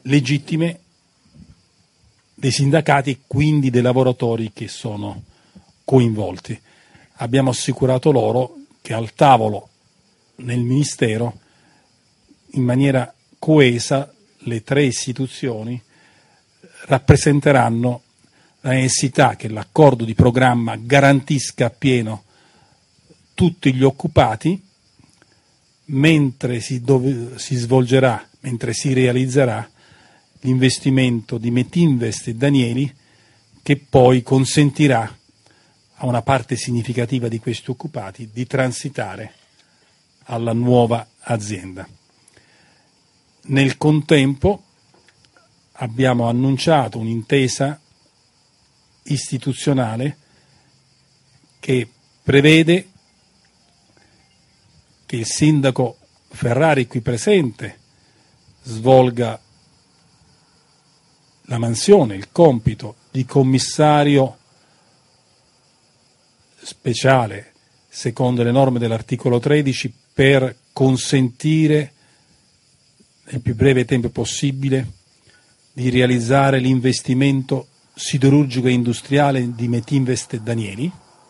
legittime dei sindacati e quindi dei lavoratori che sono coinvolti. Abbiamo assicurato loro che al tavolo nel Ministero, in maniera coesa, le tre istituzioni rappresenteranno la necessità che l'accordo di programma garantisca appieno tutti gli occupati mentre si svolgerà, mentre si realizzerà l'investimento di Metinvest e Danieli, che poi consentirà a una parte significativa di questi occupati di transitare alla nuova azienda. Nel contempo abbiamo annunciato un'intesa istituzionale che prevede che il sindaco Ferrari qui presente svolga la mansione, il compito di commissario speciale secondo le norme dell'articolo 13 per consentire nel più breve tempo possibile di realizzare l'investimento siderurgico e industriale di Metinvest e Danieli,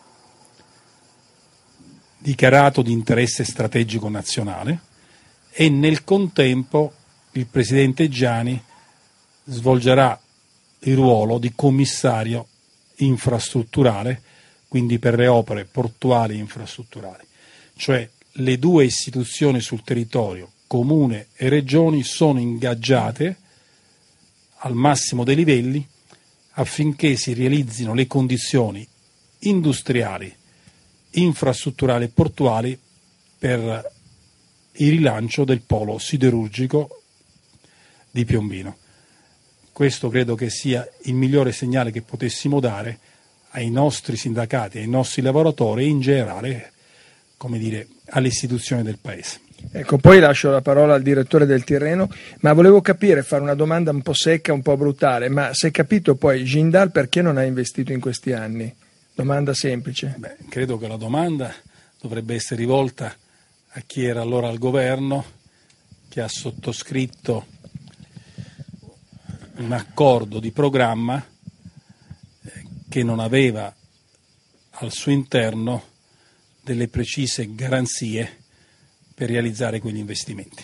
dichiarato di interesse strategico nazionale, e nel contempo il presidente Giani svolgerà il ruolo di commissario infrastrutturale, quindi per le opere portuali e infrastrutturali. Cioè le due istituzioni sul territorio, comune e regioni, sono ingaggiate al massimo dei livelli affinché si realizzino le condizioni industriali, infrastrutturali e portuali per il rilancio del polo siderurgico di Piombino. Questo credo che sia il migliore segnale che potessimo dare ai nostri sindacati, ai nostri lavoratori e in generale, come dire, alle istituzioni del Paese. Ecco, poi lascio la parola al direttore del Tirreno, ma volevo capire, fare una domanda un po' secca, un po' brutale, ma si è capito poi Jindal perché non ha investito in questi anni? Domanda semplice. Credo che la domanda dovrebbe essere rivolta a chi era allora al governo, che ha sottoscritto un accordo di programma che non aveva al suo interno delle precise garanzie per realizzare quegli investimenti.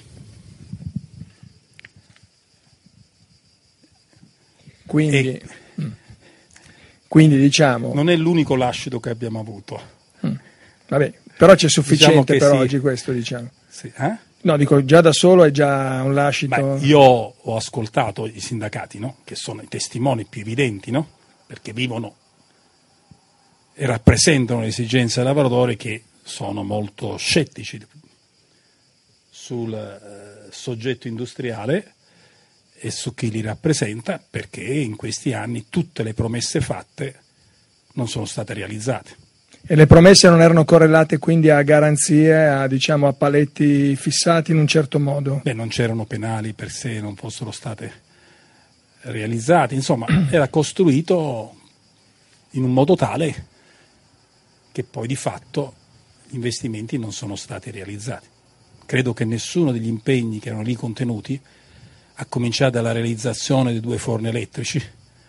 Quindi diciamo... Non è l'unico lascito che abbiamo avuto. Vabbè, però c'è sufficiente per sì. oggi questo, diciamo. Sì, No, dico, già da solo è già un lascito... Io ho ascoltato i sindacati, no? Che sono i testimoni più evidenti, no? Perché vivono e rappresentano le esigenze dei lavoratori, che sono molto scettici sul soggetto industriale e su chi li rappresenta, perché in questi anni tutte le promesse fatte non sono state realizzate. E le promesse non erano correlate quindi a garanzie, a paletti fissati in un certo modo? Non c'erano penali per se non fossero state realizzate, insomma era costruito in un modo tale che poi di fatto gli investimenti non sono stati realizzati. Credo che nessuno degli impegni che erano lì contenuti, a cominciare dalla realizzazione dei 2 forni elettrici,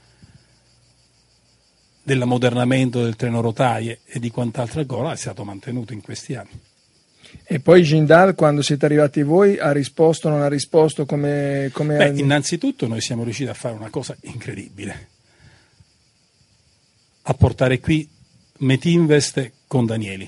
dell'ammodernamento del treno rotaie e di quant'altro ancora, è stato mantenuto in questi anni. E poi Jindal, quando siete arrivati voi, ha risposto, non ha risposto? Innanzitutto noi siamo riusciti a fare una cosa incredibile, a portare qui Metinvest con Danieli.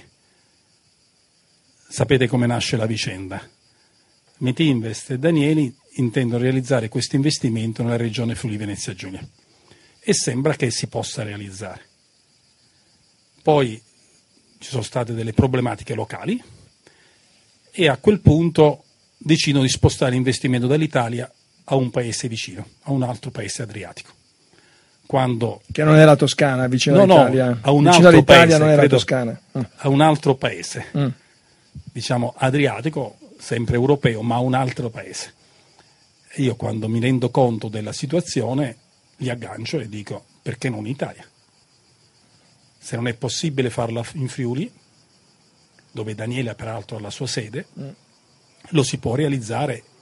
Sapete come nasce la vicenda? Metinvest e Danieli intendono realizzare questo investimento nella regione Friuli Venezia Giulia e sembra che si possa realizzare. Poi ci sono state delle problematiche locali e a quel punto decidono di spostare l'investimento dall'Italia a un paese vicino, a un altro paese adriatico. Che non è la Toscana, vicino all'Italia. A un vicino altro all'Italia paese, non è la Toscana. A un altro paese, diciamo adriatico, sempre europeo, ma un altro paese. E io, quando mi rendo conto della situazione, li aggancio e dico: perché non in Italia? Se non è possibile farla in Friuli, dove Daniele peraltro ha la sua sede, lo si può realizzare